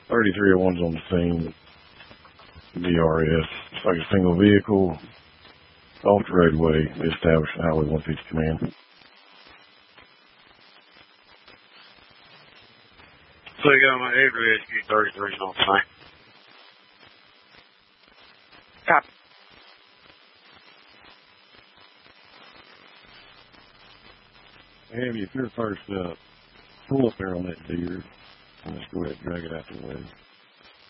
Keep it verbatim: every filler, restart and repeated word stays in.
thirty-three oh one's on the scene. D R S. It's like a single vehicle off the roadway. They established Highway one fifty command. So you got my address, U thirty-three on the scene. Copy. Have you, if you're first up, pull up there on that deer and just go ahead and drag it out the way.